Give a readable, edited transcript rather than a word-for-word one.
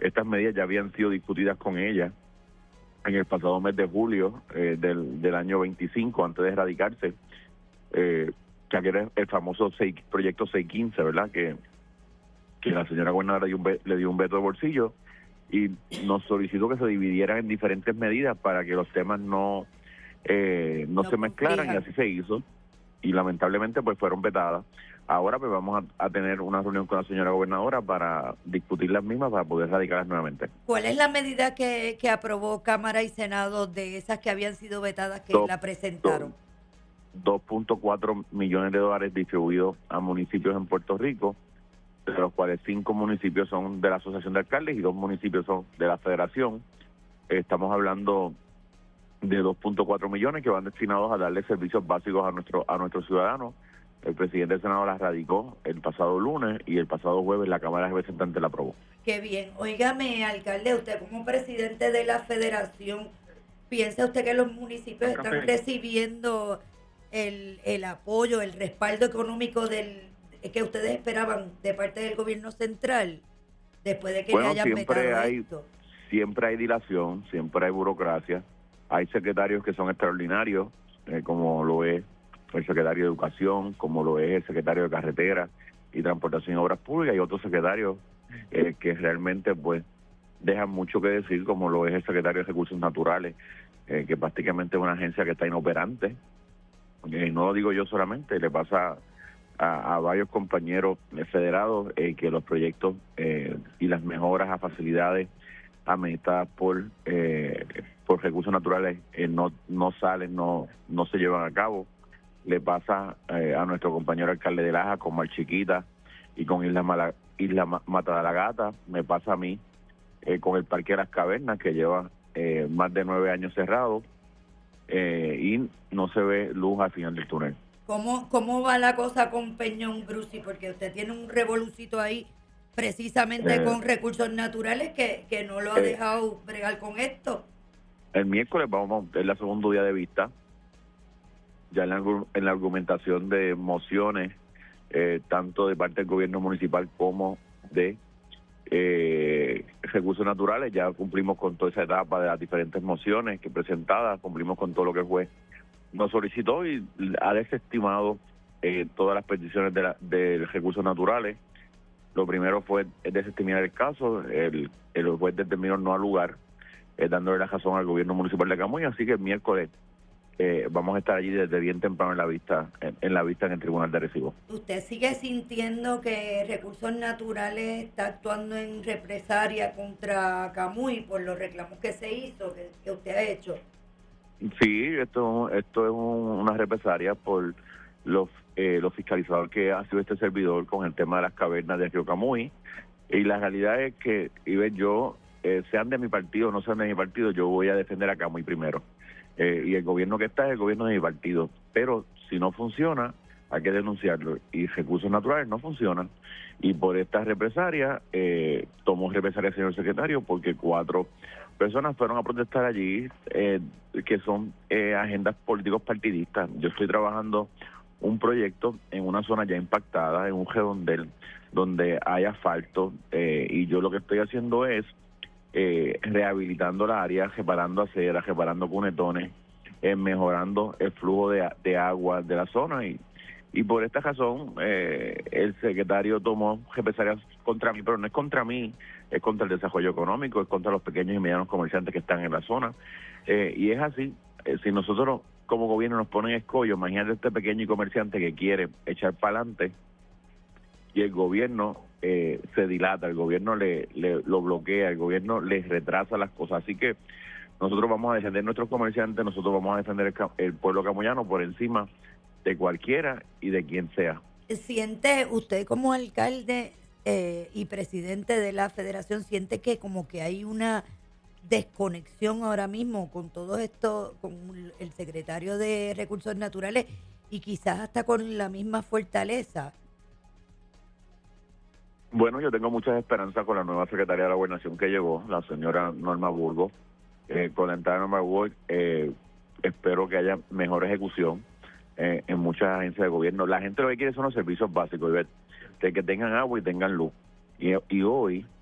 Estas medidas ya habían sido discutidas con ella en el pasado mes de julio del año 25, antes de erradicarse, que era el famoso proyecto 615, ¿verdad? Que la señora gobernadora le dio un veto de bolsillo y nos solicitó que se dividieran en diferentes medidas para que los temas no se mezclaran, y así se hizo, y lamentablemente pues fueron vetadas. Ahora pues vamos a tener una reunión con la señora gobernadora para discutir las mismas para poder radicarlas nuevamente. ¿Cuál es la medida que aprobó Cámara y Senado de esas que habían sido vetadas que la presentaron? 2.4 millones de dólares distribuidos a municipios en Puerto Rico, de los cuales 5 municipios son de la Asociación de Alcaldes y 2 municipios son de la Federación. Estamos hablando de 2.4 millones que van destinados a darle servicios básicos a nuestros ciudadanos. El presidente del Senado las radicó el pasado lunes y el pasado jueves la Cámara de Representantes la aprobó. Qué bien. Óigame, alcalde, usted como presidente de la Federación, ¿piensa usted que los municipios están recibiendo el apoyo, el respaldo económico que ustedes esperaban de parte del gobierno central después de que le hayan vetado esto? Siempre hay dilación, siempre hay burocracia. Hay secretarios que son extraordinarios, como lo es el secretario de Educación, como lo es el secretario de Carretera y Transportación y Obras Públicas, y otros secretarios que realmente pues dejan mucho que decir, como lo es el secretario de Recursos Naturales, que prácticamente es una agencia que está inoperante. No lo digo yo solamente, le pasa a varios compañeros federados que los proyectos y las mejoras a facilidades administradas por recursos naturales no salen, no se llevan a cabo. Le pasa a nuestro compañero alcalde de Laja con Mar Chiquita y con Isla Mata de la Gata. Me pasa a mí con el Parque de las Cavernas, que lleva más de 9 años cerrado y no se ve luz al final del túnel. ¿Cómo va la cosa con Peñón Brusi? Porque usted tiene un revolucito ahí precisamente con recursos naturales que no lo ha dejado bregar con esto. El miércoles es el segundo día de vista, ya en la argumentación de mociones, tanto de parte del gobierno municipal como de recursos naturales. Ya cumplimos con toda esa etapa de las diferentes mociones que presentadas, cumplimos con todo lo que el juez nos solicitó y ha desestimado todas las peticiones de recursos naturales. Lo primero fue desestimar el caso, el juez determinó no al lugar, dándole la razón al gobierno municipal de Camuy, así que el miércoles vamos a estar allí desde bien temprano en la vista en el Tribunal de Arecibo. ¿Usted sigue sintiendo que Recursos Naturales está actuando en represalia contra Camuy por los reclamos que se hizo, que usted ha hecho? Sí, esto es una represalia por los fiscalizadores que ha sido este servidor con el tema de las cavernas de Río Camuy, y la realidad es que, yo, sean de mi partido o no sean de mi partido, yo voy a defender a Camuy primero. Y el gobierno que está es el gobierno de mi partido, pero si no funciona hay que denunciarlo, y Recursos Naturales no funcionan, y por esta represalia tomó represalia el señor secretario porque 4 personas fueron a protestar allí que son agendas políticos partidistas. Yo estoy trabajando un proyecto en una zona ya impactada, en un redondel donde hay asfalto, y yo lo que estoy haciendo es rehabilitando la área, reparando aceras, reparando cunetones, mejorando el flujo de agua de la zona, y por esta razón el secretario tomó represalias contra mí, pero no es contra mí, es contra el desarrollo económico, es contra los pequeños y medianos comerciantes que están en la zona, y es así. Si nosotros como gobierno nos ponen escollo, imagínate este pequeño comerciante que quiere echar para adelante y el gobierno se dilata, el gobierno lo bloquea, el gobierno les retrasa las cosas. Así que nosotros vamos a defender nuestros comerciantes, nosotros vamos a defender el pueblo camoyano por encima de cualquiera y de quien sea. ¿Siente usted como alcalde y presidente de la federación, siente que como que hay una desconexión ahora mismo con todo esto, con el secretario de Recursos Naturales y quizás hasta con la misma Fortaleza? Bueno, yo tengo muchas esperanzas con la nueva secretaria de la Gobernación que llegó, la señora Norma Burgos. Con la entrada de Norma Burgos espero que haya mejor ejecución en muchas agencias de gobierno. La gente lo que quiere son los servicios básicos, de que tengan agua y tengan luz. Y hoy